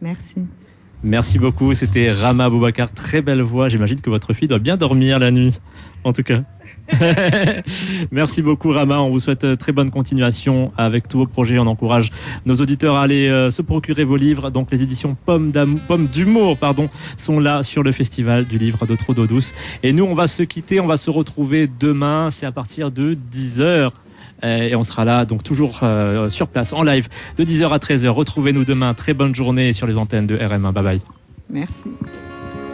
Merci. Merci beaucoup, c'était Rama Boubacar, très belle voix. J'imagine que votre fille doit bien dormir la nuit, en tout cas. Merci beaucoup Rama, on vous souhaite très bonne continuation avec tous vos projets. On encourage nos auditeurs à aller se procurer vos livres. Donc les éditions Pomme d'Humour sont là sur le festival du livre de Trop d'eau douce. Et nous on va se quitter, on va se retrouver demain, c'est à partir de 10h. Et on sera là, donc toujours sur place, en live, de 10h à 13h. Retrouvez-nous demain. Très bonne journée sur les antennes de RM1. Bye bye. Merci.